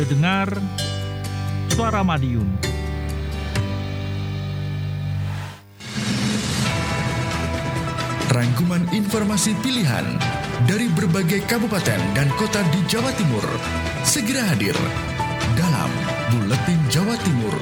Dengar Suara Madiun. Rangkuman informasi pilihan dari berbagai kabupaten dan kota di Jawa Timur segera hadir dalam Buletin Jawa Timur.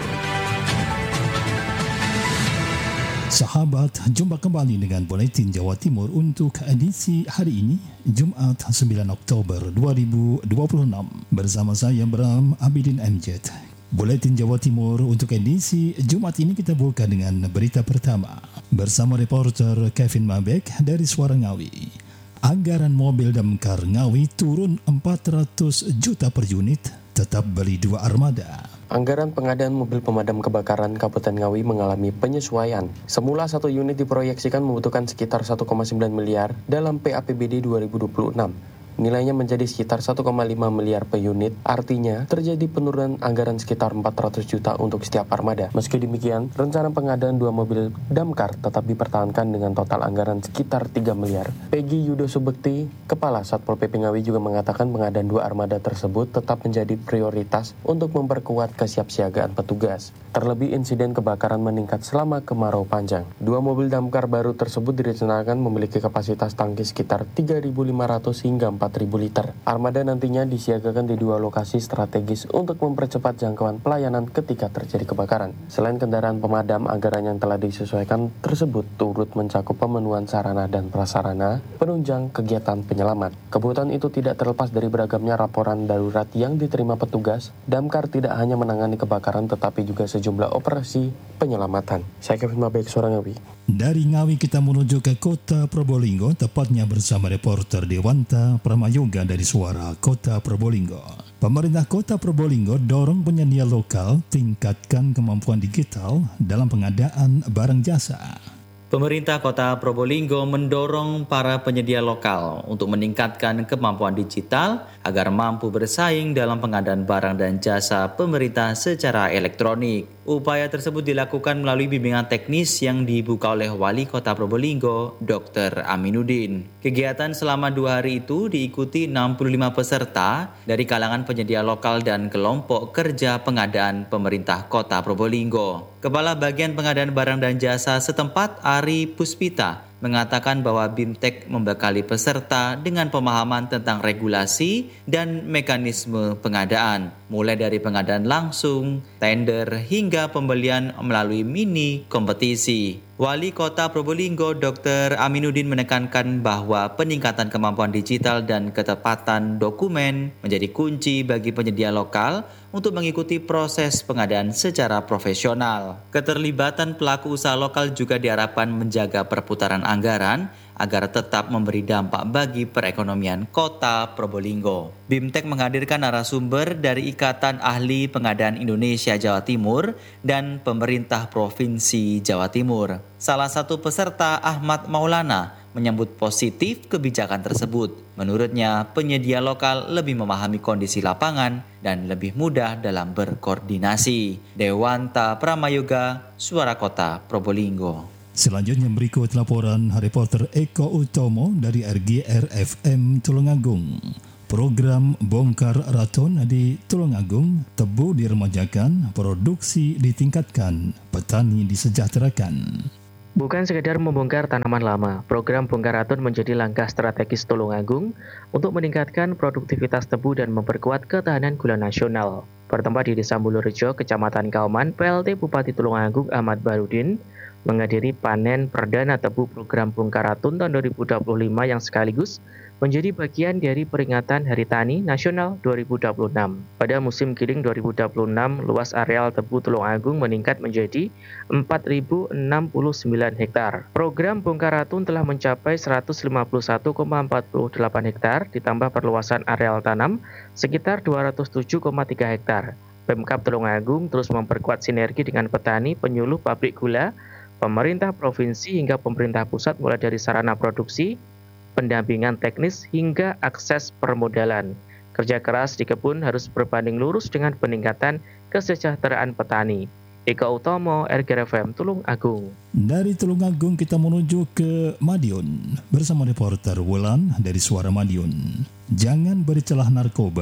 Sahabat, jumpa kembali dengan Buletin Jawa Timur untuk edisi hari ini, Jumat 9 Oktober 2026. Bersama saya, Bram Abidin MJ. Buletin Jawa Timur untuk edisi Jumat ini kita buka dengan berita pertama. Bersama reporter Kevin Mabek dari Suara Ngawi. Anggaran mobil damkar Ngawi turun 400 juta per unit, tetap beli 2 armada. Anggaran pengadaan mobil pemadam kebakaran Kabupaten Ngawi mengalami penyesuaian. Semula 1 unit diproyeksikan membutuhkan sekitar 1,9 miliar dalam PAPBD 2026. Nilainya menjadi sekitar 1,5 miliar per unit, artinya terjadi penurunan anggaran sekitar 400 juta untuk setiap armada. Meski demikian, rencana pengadaan 2 mobil damkar tetap dipertahankan dengan total anggaran sekitar 3 miliar. Peggy Yudo Subekti, Kepala Satpol PP Ngawi juga mengatakan pengadaan 2 armada tersebut tetap menjadi prioritas untuk memperkuat kesiapsiagaan petugas. Terlebih insiden kebakaran meningkat selama kemarau panjang. 2 mobil damkar baru tersebut direncanakan memiliki kapasitas tangki sekitar 3.500 hingga 4.000 liter. Armada nantinya disiagakan di 2 lokasi strategis untuk mempercepat jangkauan pelayanan ketika terjadi kebakaran. Selain kendaraan pemadam, anggaran yang telah disesuaikan tersebut turut mencakup pemenuhan sarana dan prasarana, penunjang kegiatan penyelamat. Kebutuhan itu tidak terlepas dari beragamnya laporan darurat yang diterima petugas. Damkar tidak hanya menangani kebakaran tetapi juga sejumlah operasi penyelamatan. Saya Kevin Mabek, Suara Ngawi. Dari Ngawi kita menuju ke kota Probolinggo, tepatnya bersama reporter Dewanta Pramayoga dari Suara Kota Probolinggo. Pemerintah Kota Probolinggo dorong penyedia lokal tingkatkan kemampuan digital dalam pengadaan barang jasa. Pemerintah Kota Probolinggo mendorong para penyedia lokal untuk meningkatkan kemampuan digital agar mampu bersaing dalam pengadaan barang dan jasa pemerintah secara elektronik. Upaya tersebut dilakukan melalui bimbingan teknis yang dibuka oleh Wali Kota Probolinggo, Dr. Aminuddin. Kegiatan selama 2 hari itu diikuti 65 peserta dari kalangan penyedia lokal dan kelompok kerja pengadaan pemerintah Kota Probolinggo. Kepala Bagian Pengadaan Barang dan Jasa setempat, Ari Puspita, mengatakan bahwa BIMTEK membekali peserta dengan pemahaman tentang regulasi dan mekanisme pengadaan, mulai dari pengadaan langsung, tender, hingga pembelian melalui mini kompetisi. Wali Kota Probolinggo Dr. Aminuddin menekankan bahwa peningkatan kemampuan digital dan ketepatan dokumen menjadi kunci bagi penyedia lokal untuk mengikuti proses pengadaan secara profesional. Keterlibatan pelaku usaha lokal juga diharapkan menjaga perputaran anggaran agar tetap memberi dampak bagi perekonomian Kota Probolinggo. BIMTEK menghadirkan narasumber dari Ikatan Ahli Pengadaan Indonesia Jawa Timur dan pemerintah Provinsi Jawa Timur. Salah satu peserta, Ahmad Maulana, menyambut positif kebijakan tersebut. Menurutnya, penyedia lokal lebih memahami kondisi lapangan dan lebih mudah dalam berkoordinasi. Dewanta Pramayoga, Suara Kota Probolinggo. Selanjutnya berikut laporan reporter Eko Utomo dari RGR-FM Tulungagung. Program bongkar raton di Tulungagung, tebu diremajakan, produksi ditingkatkan, petani disejahterakan. Bukan sekedar membongkar tanaman lama, program bongkar raton menjadi langkah strategis Tulungagung untuk meningkatkan produktivitas tebu dan memperkuat ketahanan gula nasional. Bertempat di Desa Bulurejo, Kecamatan Kauman, PLT Bupati Tulungagung Ahmad Barudin menghadiri panen perdana tebu program bongkar raton tahun 2025 yang sekaligus menjadi bagian dari peringatan Hari Tani Nasional 2026. Pada musim giling 2026, luas areal tebu Tulungagung meningkat menjadi 4.069 hektar. Program bongkar raton telah mencapai 151,48 hektar, ditambah perluasan areal tanam sekitar 207,3 hektar. Pemkab Tulungagung terus memperkuat sinergi dengan petani, penyuluh pabrik gula, pemerintah provinsi hingga pemerintah pusat mulai dari sarana produksi, pendampingan teknis hingga akses permodalan. Kerja keras di kebun harus berbanding lurus dengan peningkatan kesejahteraan petani. Eka Utomo, RGR-FM Tulungagung. Dari Tulungagung kita menuju ke Madiun bersama reporter Wulan dari Suara Madiun. Jangan beri celah narkoba,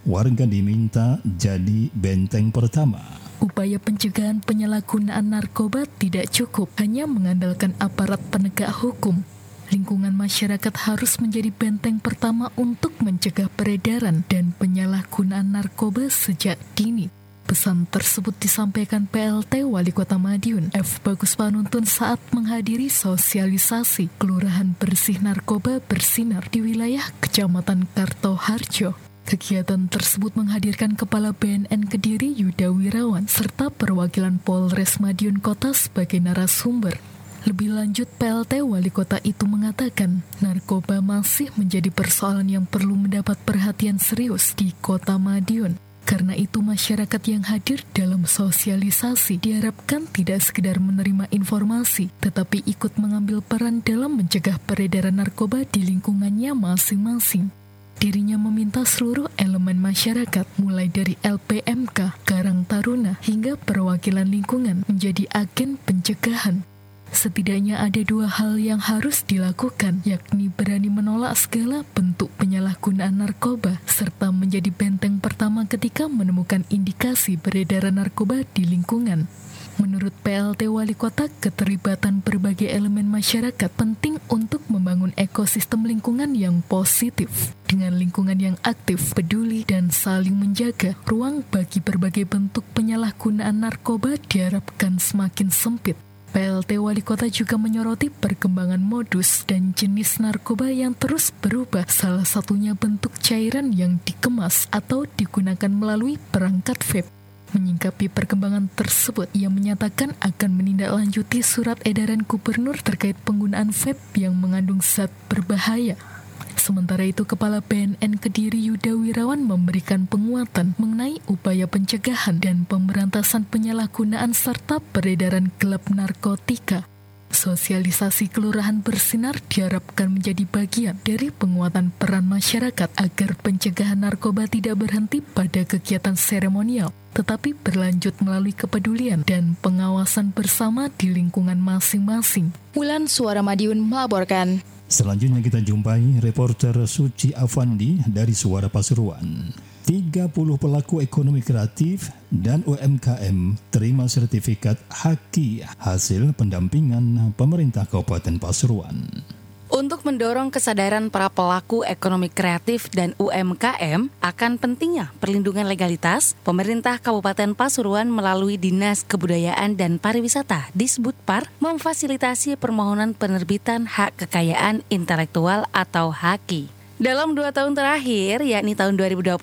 warga diminta jadi benteng pertama. Upaya pencegahan penyalahgunaan narkoba tidak cukup hanya mengandalkan aparat penegak hukum. Lingkungan masyarakat harus menjadi benteng pertama untuk mencegah peredaran dan penyalahgunaan narkoba sejak dini. Pesan tersebut disampaikan PLT Wali Kota Madiun, F. Bagus Panuntun saat menghadiri sosialisasi Kelurahan Bersih Narkoba Bersinar di wilayah Kecamatan Kartoharjo. Kegiatan tersebut menghadirkan Kepala BNN Kediri Yuda Wirawan serta perwakilan Polres Madiun Kota sebagai narasumber. Lebih lanjut, PLT Wali Kota itu mengatakan, narkoba masih menjadi persoalan yang perlu mendapat perhatian serius di Kota Madiun. Karena itu masyarakat yang hadir dalam sosialisasi diharapkan tidak sekedar menerima informasi, tetapi ikut mengambil peran dalam mencegah peredaran narkoba di lingkungannya masing-masing. Dirinya meminta seluruh elemen masyarakat, mulai dari LPMK, Karang Taruna, hingga perwakilan lingkungan menjadi agen pencegahan. Setidaknya ada 2 hal yang harus dilakukan, yakni berani menolak segala bentuk penyalahgunaan narkoba, serta menjadi benteng pertama ketika menemukan indikasi beredaran narkoba di lingkungan. Menurut PLT Wali Kota, keterlibatan berbagai elemen masyarakat penting untuk membangun ekosistem lingkungan yang positif. Dengan lingkungan yang aktif, peduli, dan saling menjaga, ruang bagi berbagai bentuk penyalahgunaan narkoba diharapkan semakin sempit. PLT Wali Kota juga menyoroti perkembangan modus dan jenis narkoba yang terus berubah, salah satunya bentuk cairan yang dikemas atau digunakan melalui perangkat vape. Menyingkapi perkembangan tersebut, ia menyatakan akan menindaklanjuti surat edaran gubernur terkait penggunaan vape yang mengandung zat berbahaya. Sementara itu, Kepala BNN Kediri Yuda Wirawan memberikan penguatan mengenai upaya pencegahan dan pemberantasan penyalahgunaan serta peredaran gelap narkotika. Sosialisasi Kelurahan Bersinar diharapkan menjadi bagian dari penguatan peran masyarakat agar pencegahan narkoba tidak berhenti pada kegiatan seremonial, tetapi berlanjut melalui kepedulian dan pengawasan bersama di lingkungan masing-masing. Wulan Suara Madiun melaporkan. Selanjutnya kita jumpai reporter Suci Afandi dari Suara Pasuruan. 30 pelaku ekonomi kreatif dan UMKM terima sertifikat HAKI hasil pendampingan pemerintah Kabupaten Pasuruan. Untuk mendorong kesadaran para pelaku ekonomi kreatif dan UMKM akan pentingnya perlindungan legalitas, pemerintah Kabupaten Pasuruan melalui Dinas Kebudayaan dan Pariwisata Disbudpar memfasilitasi permohonan penerbitan hak kekayaan intelektual atau HAKI. Dalam 2 tahun terakhir, yakni tahun 2025,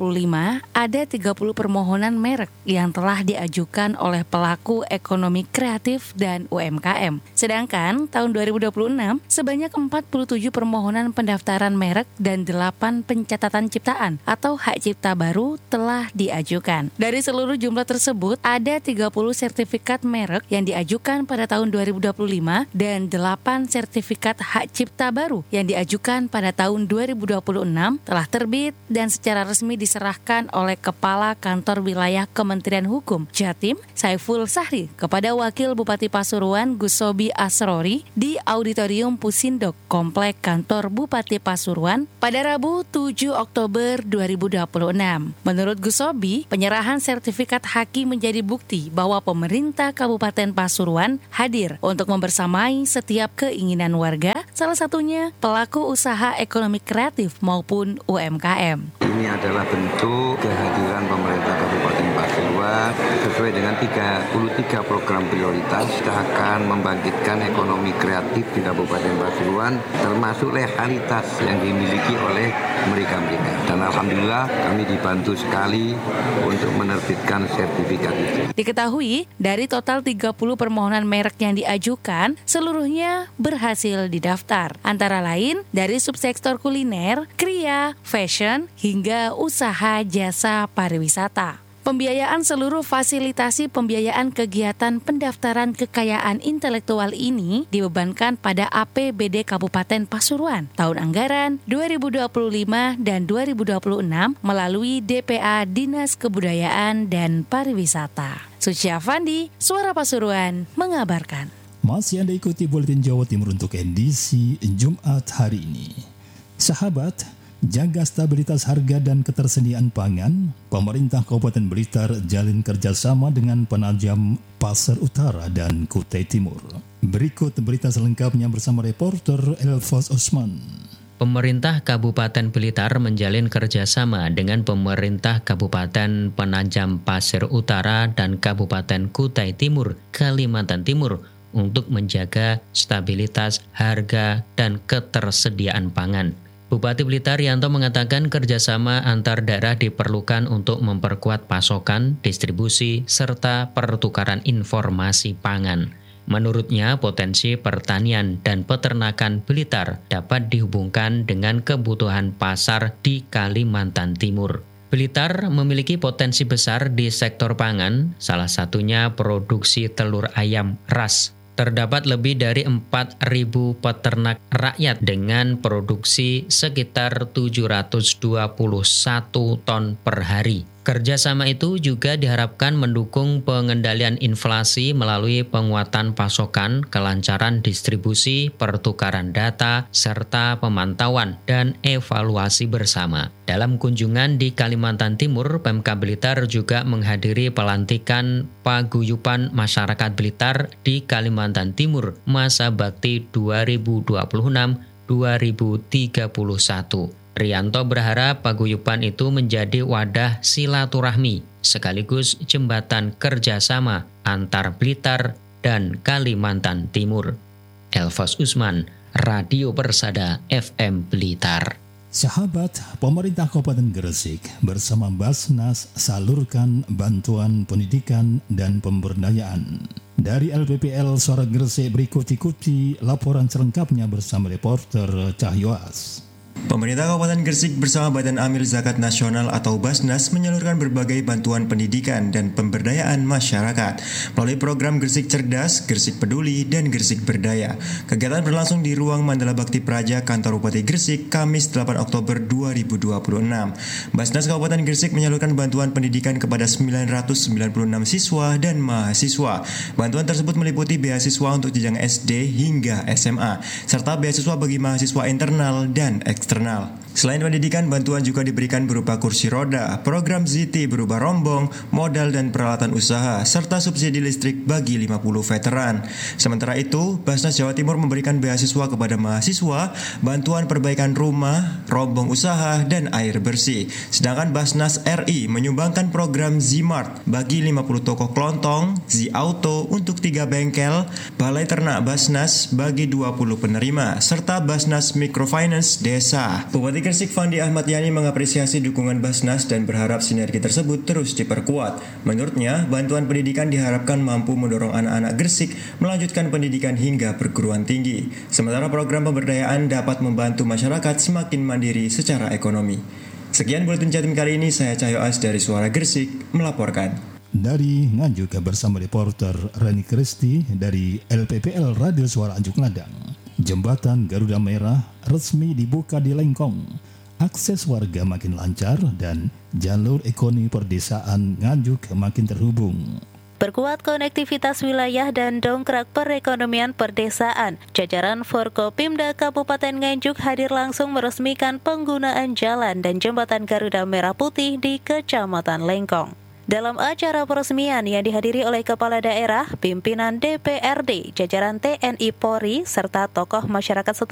ada 30 permohonan merek yang telah diajukan oleh pelaku ekonomi kreatif dan UMKM. Sedangkan tahun 2026, sebanyak 47 permohonan pendaftaran merek dan 8 pencatatan ciptaan atau hak cipta baru telah diajukan. Dari seluruh jumlah tersebut, ada 30 sertifikat merek yang diajukan pada tahun 2025 dan 8 sertifikat hak cipta baru yang diajukan pada tahun 2026 telah terbit dan secara resmi diserahkan oleh Kepala Kantor Wilayah Kementerian Hukum Jatim Saiful Sahri kepada Wakil Bupati Pasuruan Gusobi Asrori di Auditorium Pusindok Komplek Kantor Bupati Pasuruan pada Rabu 7 Oktober 2026. Menurut Gusobi, penyerahan sertifikat HAKI menjadi bukti bahwa pemerintah Kabupaten Pasuruan hadir untuk membersamai setiap keinginan warga, salah satunya pelaku usaha ekonomi kreatif maupun UMKM. Ini adalah bentuk kehadiran pemerintah Kabupaten Pasuruan sesuai dengan 33 program prioritas. Kita akan membangkitkan ekonomi kreatif di Kabupaten Pasuruan termasuk legalitas yang dimiliki oleh mereka-mereka. Dan alhamdulillah kami dibantu sekali untuk menerbitkan sertifikat itu. Diketahui dari total 30 permohonan merek yang diajukan, seluruhnya berhasil didaftar. Antara lain dari subsektor kuliner, kria, fashion, hingga usaha jasa pariwisata. Pembiayaan seluruh fasilitasi pembiayaan kegiatan pendaftaran kekayaan intelektual ini dibebankan pada APBD Kabupaten Pasuruan tahun anggaran 2025 dan 2026 melalui DPA Dinas Kebudayaan dan Pariwisata. Suci Afandi, Suara Pasuruan, mengabarkan. Masih Anda ikuti Buletin Jawa Timur untuk edisi Jumat hari ini. Sahabat, Jaga stabilitas harga dan ketersediaan pangan, pemerintah Kabupaten Blitar jalin kerjasama dengan penajam Pasir Utara dan Kutai Timur. Berikut berita selengkapnya bersama reporter Elfos Osman. Pemerintah Kabupaten Blitar menjalin kerjasama dengan pemerintah Kabupaten Penajam Pasir Utara dan Kabupaten Kutai Timur, Kalimantan Timur untuk menjaga stabilitas harga dan ketersediaan pangan. Bupati Blitar Yanto mengatakan kerjasama antar daerah diperlukan untuk memperkuat pasokan, distribusi, serta pertukaran informasi pangan. Menurutnya, potensi pertanian dan peternakan Blitar dapat dihubungkan dengan kebutuhan pasar di Kalimantan Timur. Blitar memiliki potensi besar di sektor pangan, salah satunya produksi telur ayam ras. Terdapat lebih dari 4.000 peternak rakyat dengan produksi sekitar 721 ton per hari. Kerjasama itu juga diharapkan mendukung pengendalian inflasi melalui penguatan pasokan, kelancaran distribusi, pertukaran data, serta pemantauan dan evaluasi bersama. Dalam kunjungan di Kalimantan Timur, Pemkab Blitar juga menghadiri pelantikan Paguyuban Masyarakat Blitar di Kalimantan Timur masa bakti 2026-2031. Rianto berharap paguyuban itu menjadi wadah silaturahmi sekaligus jembatan kerjasama antar Blitar dan Kalimantan Timur. Elfos Usman, Radio Persada FM Blitar. Sahabat, pemerintah Kabupaten Gresik bersama Basnas salurkan bantuan pendidikan dan pemberdayaan. Dari LPPL Suara Gresik berikut ikuti laporan selengkapnya bersama reporter Cahyoas. Pemerintah Kabupaten Gresik bersama Badan Amil Zakat Nasional atau Basnas menyalurkan berbagai bantuan pendidikan dan pemberdayaan masyarakat melalui program Gresik Cerdas, Gresik Peduli, dan Gresik Berdaya. Kegiatan berlangsung di Ruang Mandala Bakti Praja Kantor Bupati Gresik, Kamis 8 Oktober 2026. Basnas Kabupaten Gresik menyalurkan bantuan pendidikan kepada 996 siswa dan mahasiswa. Bantuan tersebut meliputi beasiswa untuk jenjang SD hingga SMA, serta beasiswa bagi mahasiswa internal dan eksternal. Selain pendidikan, bantuan juga diberikan berupa kursi roda, program ZT berupa rombong, modal dan peralatan usaha, serta subsidi listrik bagi 50 veteran. Sementara itu, Basnas Jawa Timur memberikan beasiswa kepada mahasiswa, bantuan perbaikan rumah, rombong usaha, dan air bersih. Sedangkan Basnas RI menyumbangkan program Z-Mart bagi 50 toko kelontong, Z-Auto untuk 3 bengkel, balai ternak Basnas bagi 20 penerima, serta Basnas Microfinance Desa. Bupati Gresik Fandi Ahmad Yani mengapresiasi dukungan Basnas dan berharap sinergi tersebut terus diperkuat. Menurutnya, bantuan pendidikan diharapkan mampu mendorong anak-anak Gresik melanjutkan pendidikan hingga perguruan tinggi. Sementara program pemberdayaan dapat membantu masyarakat semakin mandiri secara ekonomi. Sekian buletin Jatim kali ini, saya Cahyo As dari Suara Gresik melaporkan. Dari Nganjuk bersama reporter Reni Kristi dari LPPL Radio Suara Anjuk Ladang. Jembatan Garuda Merah resmi dibuka di Lengkong. Akses warga makin lancar dan jalur ekonomi perdesaan Nganjuk makin terhubung. Perkuat konektivitas wilayah dan dongkrak perekonomian perdesaan. Jajaran Forkopimda Kabupaten Nganjuk hadir langsung meresmikan penggunaan jalan dan jembatan Garuda Merah Putih di Kecamatan Lengkong. Dalam acara peresmian yang dihadiri oleh Kepala Daerah, pimpinan DPRD, jajaran TNI Polri, serta tokoh masyarakat setempat,